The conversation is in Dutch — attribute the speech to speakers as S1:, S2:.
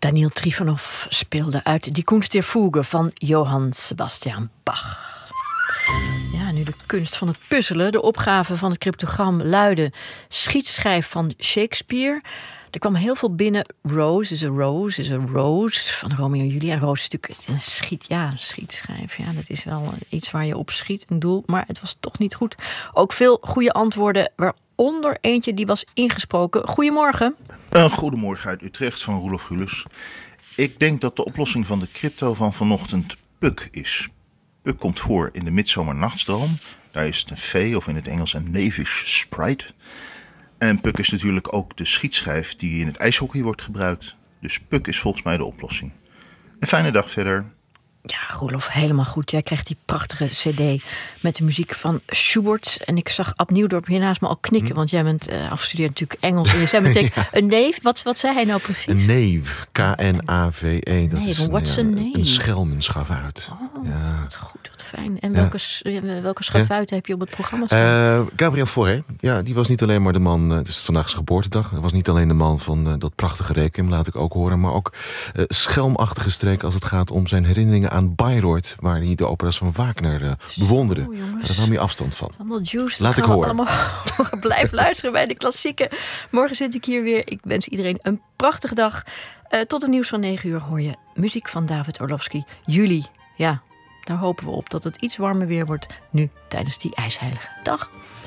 S1: Daniel Trifonov speelde uit Die Kunst der Fuge van Johann Sebastian Bach. Ja, nu de kunst van het puzzelen. De opgave van het cryptogram luidde schietschrijf van Shakespeare. Er kwam heel veel binnen. Rose is a rose is a rose van Romeo en Julia. Rose is natuurlijk een schietschrijf. Ja, dat is wel iets waar je op schiet, een doel. Maar het was toch niet goed. Ook veel goede antwoorden, waaronder eentje die was ingesproken. Goedemorgen.
S2: Goedemorgen uit Utrecht van Roelof Gulus. Ik denk dat de oplossing van de crypto van vanochtend Puck is. Puck komt voor in de Midsomernachtsdroom. Daar is het een fee, of in het Engels een knavish sprite. En Puck is natuurlijk ook de schietschijf die in het ijshockey wordt gebruikt. Dus Puck is volgens mij de oplossing. Een fijne dag verder.
S1: Ja, Roelof, helemaal goed. Jij krijgt die prachtige cd met de muziek van Schubert. En ik zag Ab Nieuwdorp hier naast me al knikken. Want jij bent afgestudeerd natuurlijk Engels. En je zei meteen een neef. Wat zei hij nou precies?
S3: Een neef. K-N-A-V-E. Dat is
S1: what's a neef?
S3: Een schelmenschavuit.
S1: Oh, wat goed, wat fijn. En welke schavuiten heb je op het programma staan?
S3: Gabriel Fauré. Ja, die was niet alleen maar de man... Het is vandaag zijn geboortedag. Hij was niet alleen de man van dat prachtige requiem, laat ik ook horen. Maar ook schelmachtige streken als het gaat om zijn herinneringen aan Bayreuth, waar hij de operas van Wagner bewonderde. Daar nam hij afstand van.
S1: Allemaal juice.
S3: Laat ik horen.
S1: Allemaal blijf luisteren bij de klassieken. Morgen zit ik hier weer. Ik wens iedereen een prachtige dag. Tot het nieuws van 9 uur hoor je muziek van David Orlovsky. Juli, ja, daar hopen we op dat het iets warmer weer wordt nu tijdens die ijsheilige dag.